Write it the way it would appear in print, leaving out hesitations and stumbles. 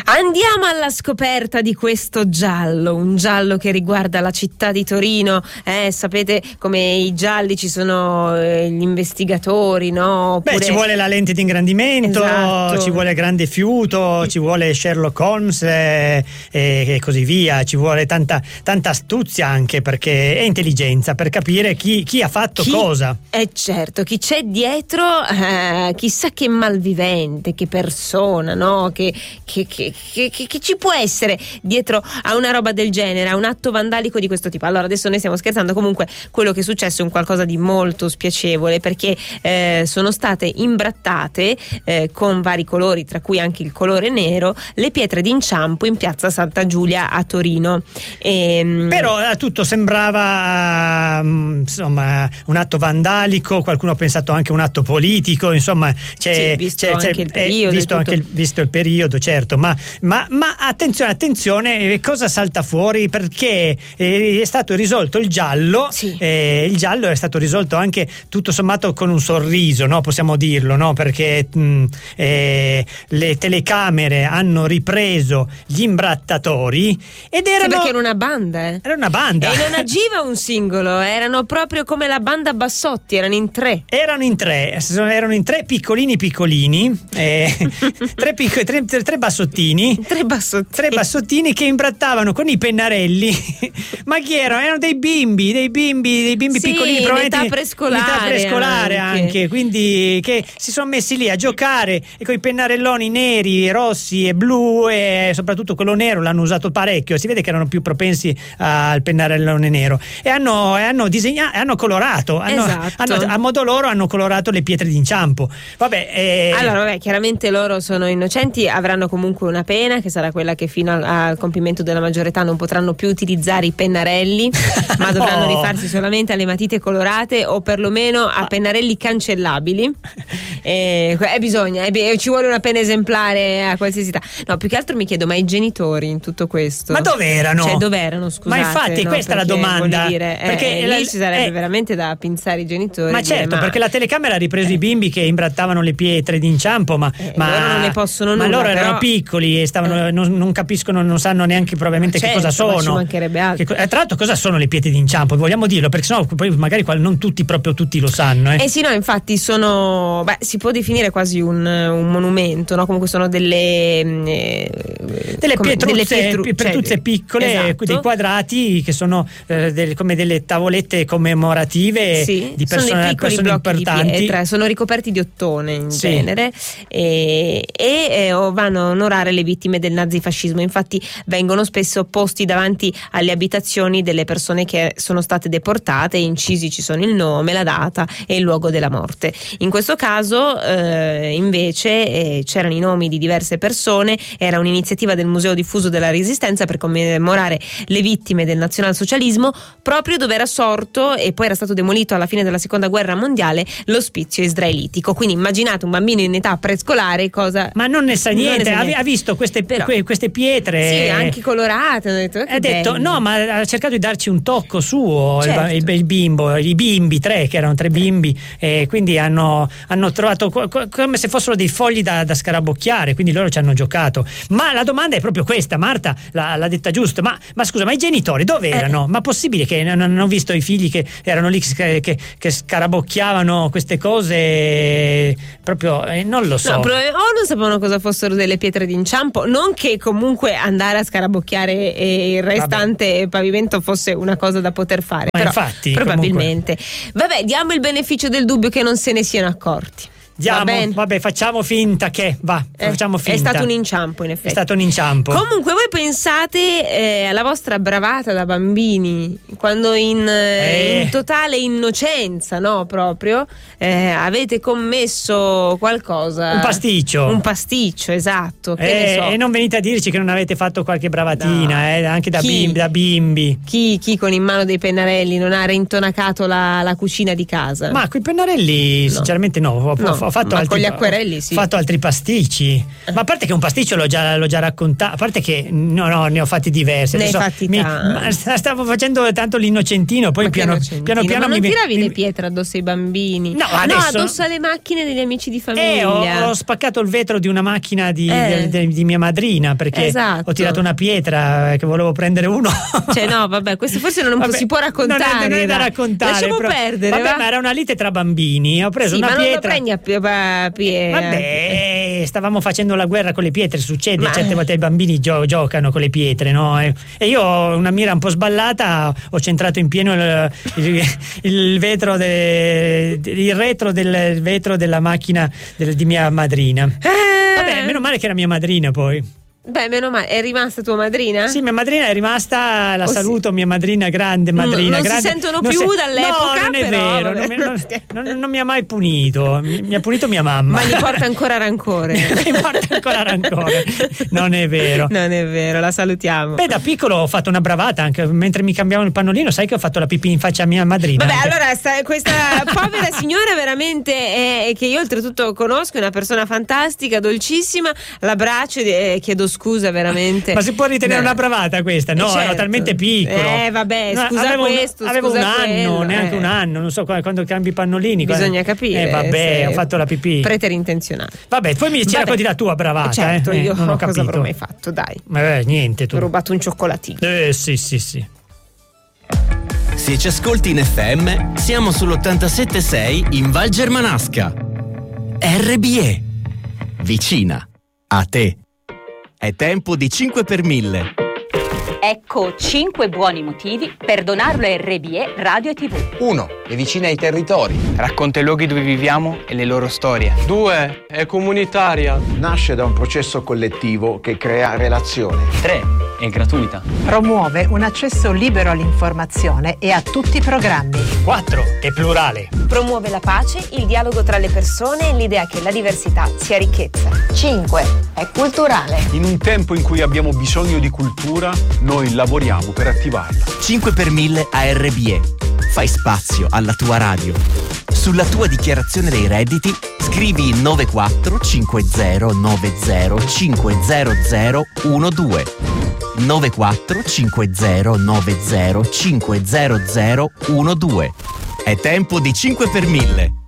Andiamo alla scoperta di questo giallo, un giallo che riguarda la città di Torino. Sapete come i gialli ci sono gli investigatori, no? Oppure... ci vuole la lente di ingrandimento, esatto. Ci vuole grande fiuto, ci vuole Sherlock Holmes e così via, ci vuole tanta astuzia anche e intelligenza per capire chi ha fatto cosa. Certo, chi c'è dietro, chissà che malvivente, che persona, no? Che ci può essere dietro a una roba del genere, a un atto vandalico di questo tipo. Allora, adesso noi stiamo scherzando, comunque quello che è successo è un qualcosa di molto spiacevole, perché sono state imbrattate con vari colori, tra cui anche il colore nero, le pietre d'inciampo in piazza Santa Giulia a Torino. Però tutto sembrava insomma un atto vandalico, qualcuno ha pensato anche un atto politico, insomma visto il periodo, certo, ma attenzione, cosa salta fuori, perché è stato risolto il giallo. Sì. Il giallo è stato risolto anche tutto sommato con un sorriso, no? Possiamo dirlo, no? Perché le telecamere hanno ripreso gli imbrattatori ed erano... Sì, perché era una banda, Era una banda. E non agiva un singolo, erano proprio come la banda Bassotti, erano in tre piccolini, tre bassottini che imbrattavano con i pennarelli. Ma chi erano? Erano dei bimbi piccolini, in età prescolare anche, quindi che si sono messi lì a giocare e con i pennarelloni neri, rossi e blu, e soprattutto quello nero l'hanno usato parecchio, si vede che erano più propensi al pennarellone nero, e hanno disegnato, hanno colorato, esatto. a modo loro hanno colorato le pietre d'inciampo. Allora, chiaramente loro sono innocenti, avranno comunque una pena che sarà quella che fino al compimento della maggiore età non potranno più utilizzare i pennarelli, ma dovranno rifarsi solamente alle matite colorate o perlomeno a pennarelli cancellabili. Ci vuole una pena esemplare a qualsiasi età. No, più che altro mi chiedo, ma i genitori in tutto questo? Ma dove erano? Scusate. Ma infatti questa è la domanda. Perché lì ci sarebbe veramente da pinzare i genitori. Ma certo, perché la telecamera ha ripreso i bimbi che imbrattavano le pietre d'inciampo, ma loro non ne possono nulla. Ma loro erano però... piccoli e non capiscono, non sanno neanche probabilmente che cosa sono. Ci mancherebbe altro. Tra l'altro, cosa sono le pietre d'inciampo? Vogliamo dirlo, perché sennò poi magari non tutti lo sanno. Sì, no, infatti sono, si può definire quasi un monumento, no? Comunque sono delle pietruzze piccole, esatto. Dei quadrati che sono come delle tavolette commemorative di persone importanti. Di pietra, sono ricoperti di ottone in genere e vanno a onorare le vittime del nazifascismo. Infatti vengono spesso posti davanti alle abitazioni delle persone che sono state deportate, incisi ci sono il nome, la data e il luogo della morte. In questo caso invece c'erano i nomi di diverse persone, era un'iniziativa del Museo Diffuso della Resistenza per commemorare le vittime del nazionalsocialismo, proprio dove era sorto e poi era stato demolito alla fine della seconda guerra mondiale l'ospizio israelitico. Quindi immaginate un bambino in età prescolare cosa... Ma non ne sa niente, ha visto queste pietre, sì, anche colorate, ha detto no, ma ha cercato di darci un tocco suo, certo. il bimbo, i bimbi, che erano tre bimbi, e quindi hanno trovato come se fossero dei fogli da scarabocchiare, quindi loro ci hanno giocato. Ma la domanda è proprio questa, Marta l'ha detta giusto, ma scusa, ma i genitori dove erano? Ma possibile che non hanno visto i figli che erano lì che scarabocchiavano queste cose? Proprio non lo so. No, o non sapevano cosa fossero delle pietre d'inciampo, non che comunque andare a scarabocchiare il restante pavimento fosse una cosa da poter fare, ma però infatti probabilmente comunque. Diamo il beneficio del dubbio che non se ne siano accorti. Facciamo finta che facciamo finta. È stato un inciampo, in effetti. È stato un inciampo. Comunque voi pensate alla vostra bravata da bambini, quando in totale innocenza, no, proprio avete commesso qualcosa, un pasticcio, esatto, che ne so. E non venite a dirci che non avete fatto qualche bravatina, anche da bimbi. Chi con in mano dei pennarelli non ha reintonacato la cucina di casa? Ma quei pennarelli sinceramente no. Ho ho fatto con gli acquerelli, sì. Ho fatto altri pasticci, ma a parte che un pasticcio l'ho già raccontato, a parte che no, ne ho fatti diversi. Stavo facendo tanto l'innocentino, poi piano piano ma non tiravi le pietre addosso ai bambini? No, addosso alle macchine degli amici di famiglia. Ho spaccato il vetro di una macchina di mia madrina, perché ho tirato una pietra che volevo prendere uno. Cioè no, vabbè, questo forse non si può raccontare. Non è da raccontare. Lasciamo perdere. Vabbè, ma era una lite tra bambini. Ho preso una pietra. Ma non prendi vabbè, stavamo facendo la guerra con le pietre. Succede, certe volte i bambini giocano con le pietre, no? E io ho una mira un po' sballata, ho centrato in pieno il vetro il retro del vetro della macchina di mia madrina. Vabbè, meno male che era mia madrina poi. Beh, meno male. È rimasta tua madrina? Sì, mia madrina è rimasta, saluto, mia madrina, grande madrina. Non grande, si sentono più dall'epoca? No, non è vero, non mi ha mai punito, mi ha punito mia mamma. Ma gli porta ancora rancore. Non è vero. Non è vero, la salutiamo. Beh, da piccolo ho fatto una bravata, anche mentre mi cambiavano il pannolino, sai che ho fatto la pipì in faccia a mia madrina. Vabbè, anche. Allora questa povera signora veramente che io oltretutto conosco, è una persona fantastica, dolcissima, l'abbraccio e chiedo scusa veramente. Ma si può ritenere una bravata questa? No, certo. Ero talmente piccolo. Vabbè, scusa avevo un anno, neanche un anno, non so quando cambi i pannolini. Bisogna capire. Vabbè, ho fatto la pipì. Preterintenzionale. Vabbè, poi ci racconti la tua bravata. Certo, io non ho capito. Cosa avrò mai fatto, dai. Niente, tu. Ho rubato un cioccolatino. Sì. Se ci ascolti in FM, siamo sull'87.6 in Val Germanasca. RBE. Vicina a te. È tempo di 5 per 1000. Ecco 5 buoni motivi per donarlo a RBE Radio e TV. 1. È vicina ai territori. Racconta i luoghi dove viviamo e le loro storie. 2. È comunitaria. Nasce da un processo collettivo che crea relazione. 3. È gratuita. Promuove un accesso libero all'informazione e a tutti i programmi. 4. È plurale. Promuove la pace, il dialogo tra le persone e l'idea che la diversità sia ricchezza. 5. È culturale. In un tempo in cui abbiamo bisogno di cultura, noi lavoriamo per attivarla. 5 per 1000 a RBE. Fai spazio alla tua radio. Sulla tua dichiarazione dei redditi scrivi 945090500012. 945090500012. È tempo di 5 per 1000.